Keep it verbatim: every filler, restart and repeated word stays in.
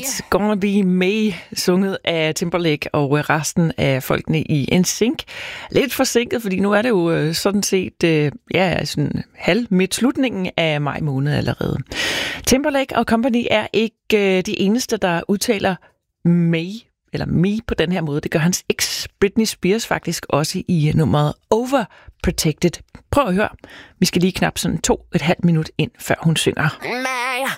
It's Gonna Be Me, sunget af Timberlake og resten af folkene i N Sync. Lidt forsinket, fordi nu er det jo sådan set ja, sådan halv midt slutningen af maj måned allerede. Timberlake og Company er ikke de eneste, der udtaler May eller Me på den her måde. Det gør hans eks Britney Spears faktisk også i nummeret Overprotected. Prøv at høre. Vi skal lige knap sådan to et halvt minut ind, før hun synger. May,